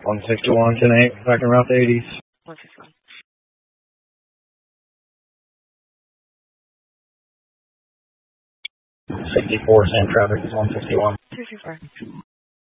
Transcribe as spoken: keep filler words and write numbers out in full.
one sixty-one, ten eight, back in Route eighties. one fifty-one. sixty-four, same traffic is one fifty-one. two fifty-four.